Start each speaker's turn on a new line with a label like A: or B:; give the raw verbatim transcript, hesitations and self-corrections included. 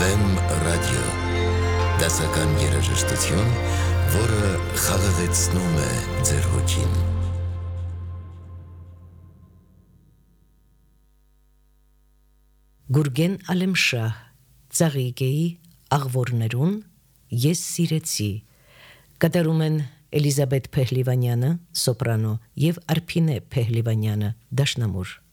A: Էֆ Էմ ռադիո, դասական երաժշտություն, որը խաղաղեցնում է ձեր հոգին։
B: Գուրգեն Ալեմշահ, Ծաղիկեի աղվորներուն ես սիրեցի, կատարում են Էլիզաբեթ Փեհլիվանյանը, սոպրանո, և Արփինե Փեհլիվանյանը, դաշնամուր։